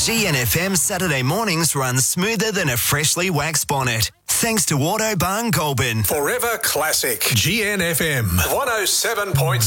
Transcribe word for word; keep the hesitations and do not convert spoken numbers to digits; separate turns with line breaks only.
G N F M Saturday mornings run smoother than a freshly waxed bonnet. Thanks to Autobarn Goulburn.
Forever Classic. G N F M one oh seven point